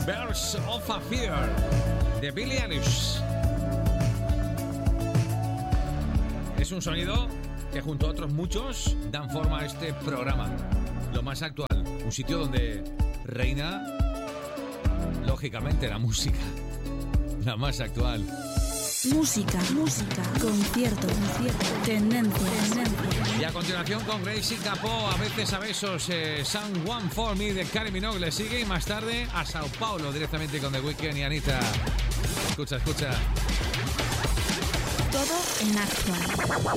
Birds of a Feather de Billie Eilish. Es un sonido que junto a otros muchos dan forma a este programa, lo más actual, un sitio donde reina lógicamente la música, la más actual. Música, concierto, tendencia. Y a continuación con Gracie Capó, a veces a besos, Someone For Me de Kylie Minogue le sigue, y más tarde a Sao Paulo directamente con The Weeknd y Anita. Escucha. Todo en actual.